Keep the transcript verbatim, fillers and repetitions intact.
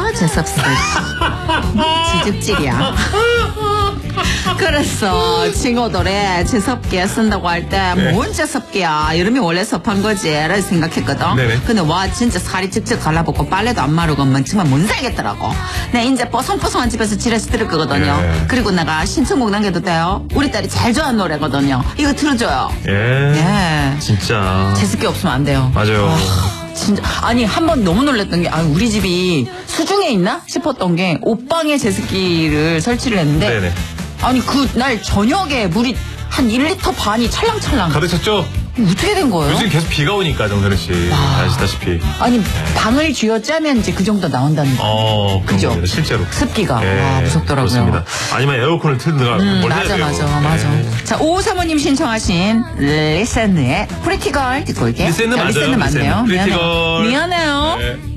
재수없어. 지죽질이야. 그래서 친구들이 재수없게 쓴다고 할 때 뭔 재수없게야 이름이 원래 섭한 거지 라고 생각했거든. 네네. 근데 와 진짜 살이 쭉쭉 갈라붙고 빨래도 안 마르고 뭐 정말 못 살겠더라고. 내 이제 뽀송뽀송한 집에서 지레시 들을 거거든요. 예. 그리고 내가 신청곡 남겨도 돼요? 우리 딸이 제일 좋아하는 노래거든요. 이거 들어줘요. 예. 예. 진짜. 재수없게 없으면 안 돼요. 맞아요. 아, 진짜 아니 한 번 너무 놀랐던 게 아, 우리 집이 수중에 있나 싶었던 게 옷방에 제습기를 설치를 했는데 네네. 아니 그 날 저녁에 물이 한 일 리터 반이 찰랑찰랑. 가득 찼죠? 어떻게 된 거예요? 요즘 계속 비가 오니까 정선우 씨 아시다시피. 아니 방을 쥐어짜면 이제 그 정도 나온다는 거. 어, 그죠? 겁니다, 실제로. 습기가. 예, 와, 무섭더라고요. 그렇습니다. 아니면 에어컨을 틀든가 음, 뭘 해야 맞아, 돼요. 맞아, 예. 맞아. 자, 오오사모님 신청하신 리센의 프리티걸 듣고 올게요. 리센은 맞아요, 리센은 맞네요. 리센은. 미안해요. 프리티걸. 미안해요. 네.